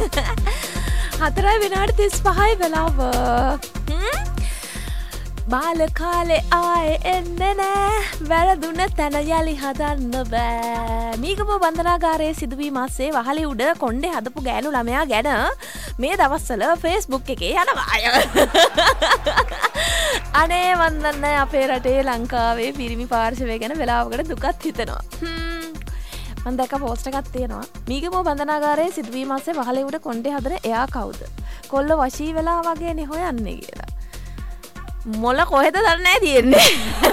4:35 වෙලාව. බාල කාලේ ආයේ එන්නේ නෑ. වැරදුන තැන යලි හදන්න බෑ. මීගම බන්ධනාගාරයේ සිදුවීම ASCII වහලේ උඩ කොණ්ඩේ හදපු ගෑනු ළමයා ගැන මේ දවස්වල Facebook එකේ යනවා. අනේ වන්දන්න අපේ රටේ ලංකාවේ පිරිමි පාර්ශවය ගැන වෙලාවකට දුකත් හිතෙනවා. මම දැක්ක පෝස්ට් එකක් තියෙනවා. මීගම බන්ධනාගාරයේ සිදුවීම ASCII වහලේ උඩ කොණ්ඩේ හදන එයා කවුද? කොල්ල වශී වෙලා වගේනේ හොයන්නේ කියලා. මොල කොහෙද දන්නේ තියෙන්නේ.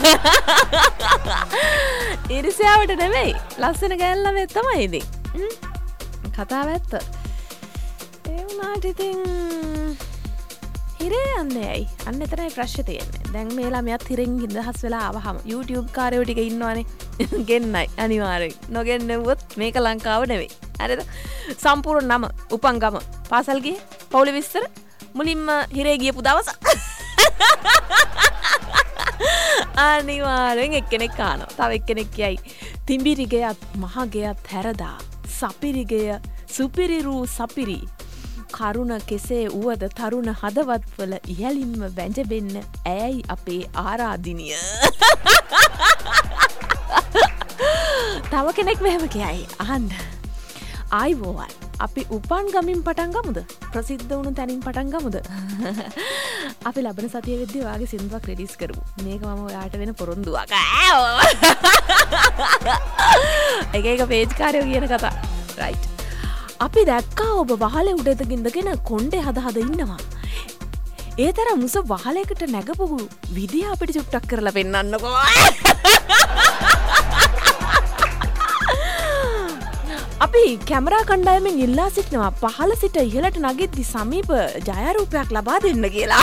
ඉරිසියාවට නෙමෙයි. ලස්සන ගෑන් ළමයි තමයි ඉතින්. කතාව ඇත්ත. ඒ වුණාට ඉතින් හිරේ යන්නේ ඇයි? අන්න එතනයි ප්‍රශ්නේ තියෙන්නේ. දැන් මේ ළමයාත් හිරෙන් ඉඳහස් වෙලා ආවහම YouTube කාර්යෝ ටික ඉන්නවනේ. ගෙන්නයි අනිවාර්යෙන්. නොගෙන්නවොත් මේක ලංකාව නෙවෙයි. හරිද? සම්පූර්ණ නම, උපන් ගම, පාසල් ගියේ, පවුලේ විස්තර, මුලින්ම හිරේ ගියපු දවස. අනිවාර්යෙන් එක්කෙනෙක් කානවා. තව එක්කෙනෙක් කියයි තිඹිරිගයත් මහගයත් හැරදා සපිරිගය සුපිරිරු සපිරි කරුණ කෙසේ වුවද තරුණ හදවත්වල ඉහළින්ම වැජබෙන්න ඇයි අපේ ආරාධිනිය. තව කෙනෙක් මෙහෙම කියයි අහන්න. ආයිබෝවන් අපි උපන් ගමින් පටන් ගමුද? ප්‍රසිද්ධ වුණු තැනින් පටන් ගමුද? අපි ලබන සතිය වෙද්දී ඔයාගේ සින්දුවක් රිලීස් කරමු. මේක මම ඔයාට වෙන පොරොන්දුවක්. එක පේජ් කාර්යෝ කියන කතා. රයිට්. අපි දැක්කා ඔබ වහලේ උඩ ඉඳගෙන කොණ්ඩේ හද ඉන්නවා. ඒ තරම් මුස වහලයකට නැගපු විදිය අපිට චුට්ටක් කරලා පෙන්නන්නකෝ. අපි කැමරා කණ්ඩායමෙන් ඉල්ලා සිටිනවා පහළ සිට ඉහළට නගිද්දි සමීප ජයාරූපයක් ලබා දෙන්න කියලා.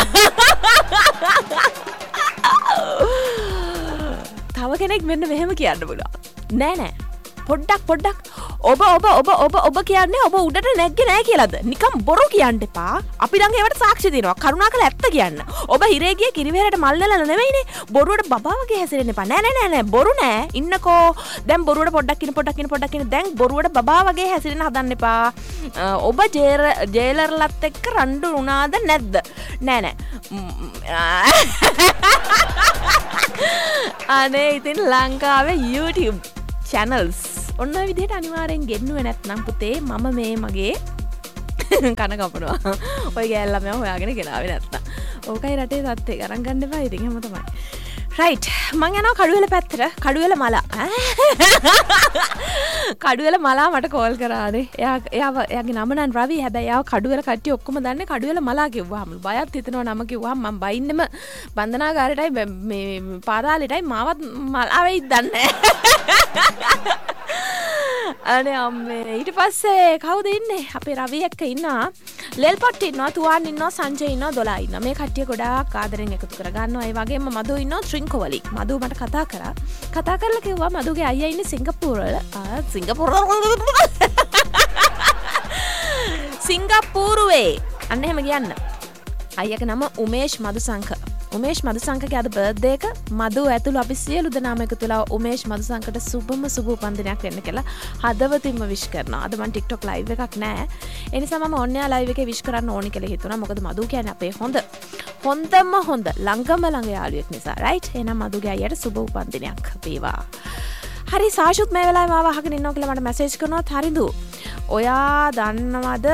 තව කෙනෙක් මෙන්න මෙහෙම කියන්න පුළුවන්. නෑ පොඩ්ඩක් ඔබ කියන්නේ ඔබ උඩට නැග්ගේ නෑ කියලාද? නිකම් බොරු කියන්න එපා. අපි ළඟ ඒවට සාක්ෂි දෙනවා. කරුණාකරලා ඇත්ත කියන්න. ඔබ හිරේ ගියේ කිරිවෙහෙරට මල් නෙලන නෙවෙයිනේ. බොරුවට බබා වගේ හැසිරෙන්න එපා. නෑ බොරු නෑ. ඉන්නකෝ. දැන් බොරුවට පොඩ්ඩක් ඉන්න. දැන් බොරුවට බබා වගේ හැසිරෙන්න හදන්න එපා. ඔබ ජේලර්ලත් එක්ක රණ්ඩු වුණාද නැද්ද? නෑ. අනේ ඉතින් ලංකාවේ YouTube channels ඔන්න විදිහට අනිවාර්යෙන් ගෙන්නුවේ නැත්නම් පුතේ මම මේ මගේ කන කපනවා. ඔය ගෑල් ළමයා හොයාගෙන ගෙනාවේ නැත්නම්. ඕකයි රටේ තත්ත්වය. ගණන් ගන්න එපා ඉතින් හැම තමයි. රයිට්. මං යනවා කඩුවෙල පැත්තට. කඩුවෙල මලා. කඩුවෙල මලා මට කෝල් කරානේ. එයාගේ නම නම් රවි. හැබැයි එයාව කඩුවෙල කට්ටිය ඔක්කොම දන්නේ කඩුවෙල මලා කිව්වහම. බයත් හිතෙනවා නම කිව්වහම මම බයින්නෙම බන්ධනාගාරයටයි මේ පාතාලෙටයි මාවත් මලා වෙයිද දන්නේ නැහැ. අනේ අම්මේ ඊට පස්සේ කවුද ඉන්නේ? අපේ රවි එක්ක ඉන්නවා. ලෙල්පොට් ඉන්නවා, තුවාන් ඉන්නවා, සංජය ඉන්නවා, 12 ඉන්නවා. මේ කට්ටිය ගොඩාක් ආදරෙන් එකතු කරගන්නවා. ඒ වගේම මදු ඉන්නවා ත්‍රින්කෝවලි. මදු මට කතා කරලා කිව්වා මදුගේ අයියා ඉන්නේ සිංගප්පූරු වල. සිංගප්පූරුවේ. අන්න එහෙම කියන්න. අයියාගේ නම උමේෂ් මදුසංක. උමේෂ් මදුසංකගේ අද බර්ත්ඩේ එක මදු ඇතුළු අපි සියලු දෙනාම එකතු වෙලා උමේෂ් මදුසංකට සුබම සුබ උපන්දිනයක් වෙන්න කියලා හදවතින්ම විශ් කරනවා. අද මම TikTok live එකක් නෑ. ඒ නිසා මම ඕන්යා live එකේ විශ් කරන්න ඕනි කියලා හිතුණා. මොකද මදු කියන්නේ අපේ හොඳ ළඟ යාළුවෙක් නිසා. right? එහෙනම් මදුගේ අයියට සුබ උපන්දිනයක් වේවා. හරි සාෂුත් මේ වෙලාවේ මාව අහගෙන ඉන්නවා කියලා මට මැසේජ් කරනවා. හරිදු. ඔයා දන්නවද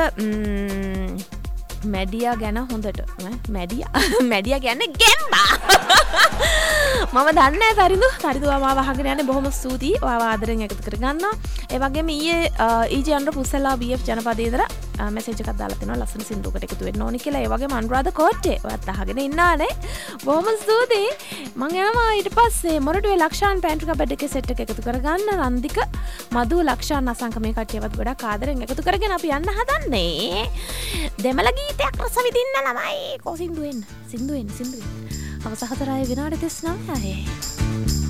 මැඩියා ගැන හොඳට මැඩියා කියන්නේ ගෙම්බා. මම දන්නේ තරිදු මාව අහගෙන යන්නේ බොහොම ස්තුතියි. ඔයාව ආදරෙන් එකතු කරගන්නවා. ඒ වගේම ඊයේ ඊජන්ර පුසලා BF ජනපදයේ ඉඳලා මැසේජ් එකක් දාලා තිනවා ලස්සන සින්දුවකට එකතු වෙන්න ඕනි කියලා. ඒ වගේම අනුරාධ කෝට්ටේ ඔයත් අහගෙන ඉන්නානේ. බොහොම ස්තුතියි. මම යනවා ඊට පස්සේ මොරටුවේ ලක්ෂාන් පෑන්ට්‍රිකා බෙඩ් එකේ සෙට් එක එකතු කරගන්න. රන්දික මදු ලක්ෂාන් අසංක මේ කට්ටියවත් ගොඩක් ආදරෙන් එකතු කරගෙන අපි යන්න හදන්නේ. දෙමළ ගීතයක් රස විඳින්න ළමයි. කො සින්දු වෙන්න. අවස 4 විනාඩි 39.